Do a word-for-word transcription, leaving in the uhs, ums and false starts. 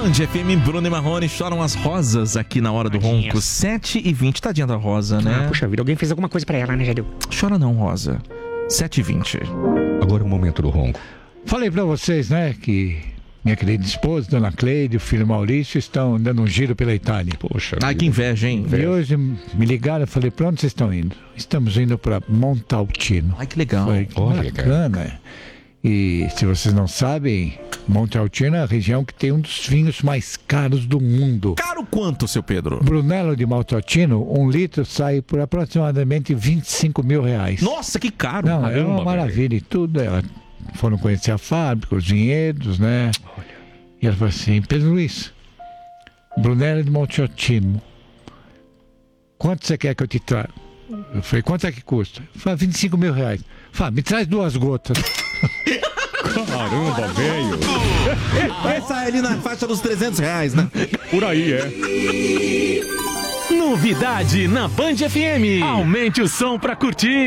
Band F M, Bruno e Marrone, choram as rosas aqui na hora do ronco. sete e vinte, tadinha da Rosa, né? Ah, puxa vida, alguém fez alguma coisa pra ela, né, Jadeu? Chora não, Rosa. sete e vinte. Agora é o momento do ronco. Falei pra vocês, né, que minha querida esposa, Dona Cleide, o filho Maurício, estão dando um giro pela Itália. Poxa Ai, vida. que inveja, hein? E hoje me ligaram e falei, pra onde vocês estão indo? Estamos indo pra Montalcino. Ai, que legal. Falei, que Olha, bacana. E se vocês não sabem, Montalcino é a região que tem um dos vinhos mais caros do mundo. Caro quanto, seu Pedro? Brunello de Montalcino, um litro sai por aproximadamente vinte e cinco mil reais. Nossa, que caro. Não, é caramba, uma maravilha e tudo. Ela foram conhecer a fábrica, os vinhedos, né? E ela falou assim, Pedro Luiz, Brunello de Montalcino, quanto você quer que eu te traga? Eu falei, quanto é que custa? Eu falei, vinte e cinco mil reais. Fala, me traz duas gotas. Caramba, velho. Vai sair ali na faixa dos trezentos reais, né? Por aí, é. Novidade na Band F M. Aumente o som pra curtir.